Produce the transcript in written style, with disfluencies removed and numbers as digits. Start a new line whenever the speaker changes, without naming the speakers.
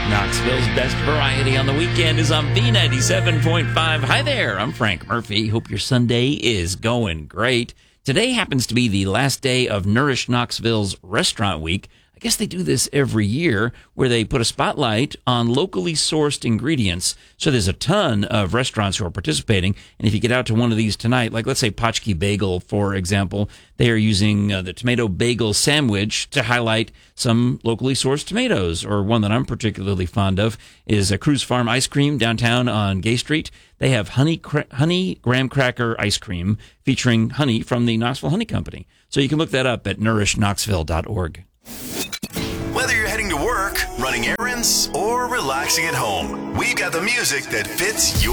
Knoxville's best variety on the weekend is on B97.5. Hi there, I'm Frank Murphy. Hope your Sunday is going great. Today happens to be the last day of Nourish Knoxville's Restaurant Week. I guess they do this every year where they put a spotlight on locally sourced ingredients. So there's a ton of restaurants who are participating. And if you get out to one of these tonight, like let's say Potchki Bagel, for example, they are using the tomato bagel sandwich to highlight some locally sourced tomatoes. Or one that I'm particularly fond of is a Cruz Farm Ice Cream downtown on Gay Street. They have honey graham cracker ice cream featuring honey from the Knoxville Honey Company. So you can look that up at nourishknoxville.org.
Whether you're heading to work, running errands, or relaxing at home, we've got the music that fits your